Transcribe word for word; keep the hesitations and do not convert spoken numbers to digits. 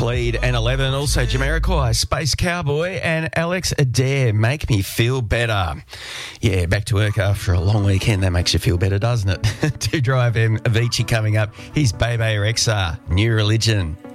Cleed and eleven. Also Jamiroquai, Space Cowboy and Alex Adair, Make Me Feel Better. Yeah, back to work after a long weekend. That makes you feel better, doesn't it? To Drive M, Avicii coming up. Here's Bebe Rexha, New Religion.